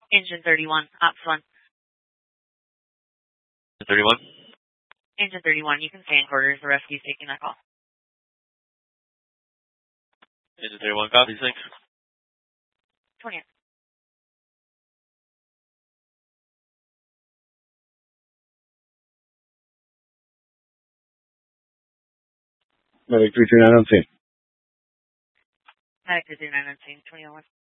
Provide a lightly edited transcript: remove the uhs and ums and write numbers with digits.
Engine 31, Ops 1. 31? Engine 31, you can stay in quarters. The rescue's taking that call. Engine 31, copy, thanks. 20. Medic 339 on scene. Medic 339 on scene, 2001.